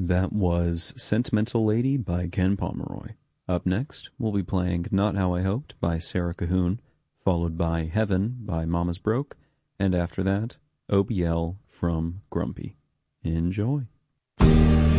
That was Sentimental Lady by Ken Pomeroy. Up next, we'll be playing Not How I Hoped by Sarah Cahoon, followed by Heaven by Mama's Broke, and after that, OBL from Grumpy. Enjoy.